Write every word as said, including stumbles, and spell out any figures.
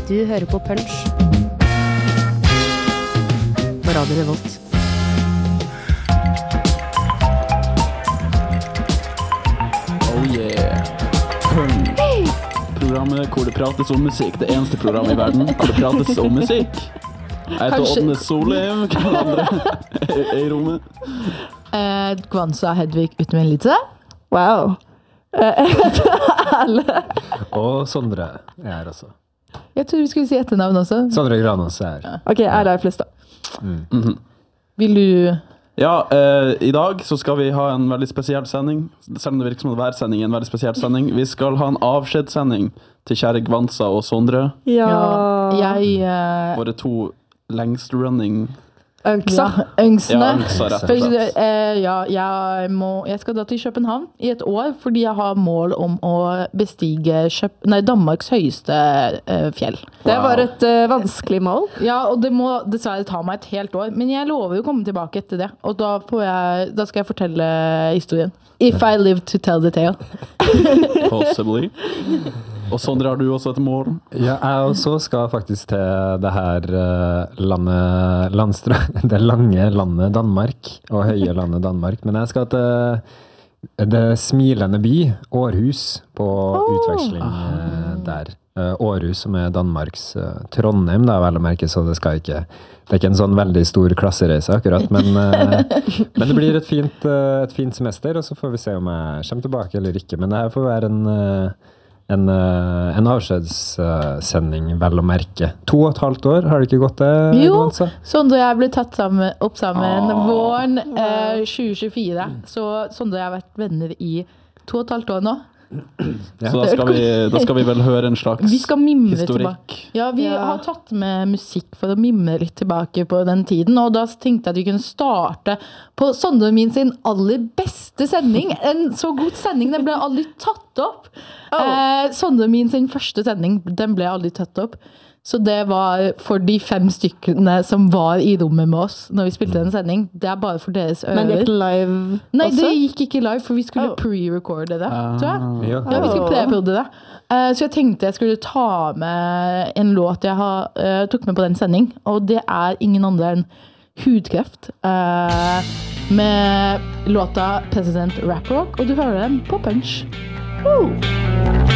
Du hører på Punch på Radio Revolt. Oh yeah. Punch. Programmet hvor det prates om musikk. Det eneste programmet i verden hvor det prates om musikk. Jeg heter Ådne Solheim. Hvem andre er i rommet? Uh, Kvanza Hedvig Utmelitze. Wow. Jeg heter Erle. Og Sondre er her også. Jeg tror vi skulle si etternavn også. Sondre Granås er her. Ok, Erle er flest da. Mm. Mm-hmm. Vil du... Ja, eh, i dag så skal vi ha en veldig spesiell sending. Selv om det virker som hver sending er en veldig spesiell sending. Vi skal ha en avskjedssending til kjære Kvanza og Sondre. Ja. Ja, jeg... Uh... Våre to lengst running... Ønksa. Ja, øngsene. Ja, ønksa, rett og Først, slett. eh, ja, jeg, må, jeg skal da til København i et år, fordi jeg har mål om å bestige Køp, nei, Danmarks høyeste eh, fjell. Det Wow. var et uh, vanskelig mål. Ja, og det må dessverre ta meg et helt år, men jeg lover jo å komme tilbake etter det, og da, får jeg, da skal jeg fortelle historien. If I live to tell the tale. Possibly. Og Sondre, har du også et mål? Ja, jeg også skal faktisk til det her uh, landet, landstra, det lange landet Danmark, og høye landet Danmark. Men jeg skal til det smilende by, Århus, på Oh. utveksling uh, der. Uh, Århus, som er Danmarks uh, Trondheim, da, vel å merke, så det skal ikke, det er ikke en sånn veldig stor klassereise akkurat, men, uh, men det blir et fint, uh, et fint semester, og så får vi se om jeg kommer tilbake eller ikke. Men det her får være en... Uh, En, uh, en avskjedssending, uh, vel å merke. To og et halvt år, har det ikke gått det? Jo, Gonza? Sondre og jeg ble tatt sammen, opp sammen Ah. våren eh, tjue tjuefire. Så Sondre og jeg har vært venner i to og et halvt år nå. Ja. Så da skal, vi, da skal vi vel høre en slags Vi skal mimre historikk. tilbake. Ja, vi Ja. har tatt med musikk for å mimre litt tilbake på den tiden, og da tenkte jeg at vi kunne starte på Sondre og min sin aller beste sending. En så god sending, den ble aldri tatt opp. Oh. Eh, Sondre og min sin første sending, den ble aldri tatt opp. Så det var for de fem stykkene som var i rommet med oss når vi spilte en sending. Det er bare for deres ører. Men det gikk live Nei, også? det gikk ikke live, for vi skulle Oh. pre-recorde det, tror jeg. Ja. Ja, vi skulle pre-prode det. Eh, så jeg tenkte jeg skulle ta med en låt jeg har, eh, tok med på den sending, og det er ingen andre enn Hudkreft, eh, med låta President Rap Rock, og du hører den på Punch. Woo!